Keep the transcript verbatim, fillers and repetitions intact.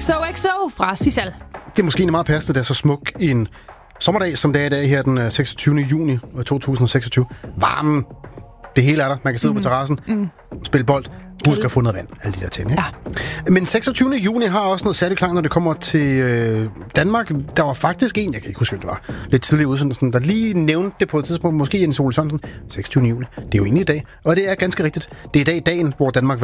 X O X O fra Sissal. Det er måske en meget passende, det er så smuk en sommerdag, som det er i dag her den seksogtyvende juni to tusind seksogtyve. Varmen, det hele er der. Man kan sidde mm. på terrassen, mm. spille bold, husk at få noget vand, alle de der ting. Ikke? Ja. Men seksogtyvende juni har også noget særligt klang, når det kommer til øh, Danmark. Der var faktisk en, jeg kan ikke huske, hvem det var, lidt tidligere udsendelsen, der lige nævnte det på et tidspunkt, måske Jens Ole Sørensen, seksogtyvende juni. Det er jo egentlig i dag, og det er ganske rigtigt. Det er i dag dagen, hvor Danmark